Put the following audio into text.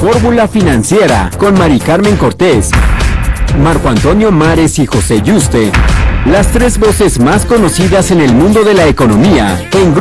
Fórmula Financiera con Mari Carmen Cortés, Marco Antonio Mares y José Yuste, las tres voces más conocidas en el mundo de la economía en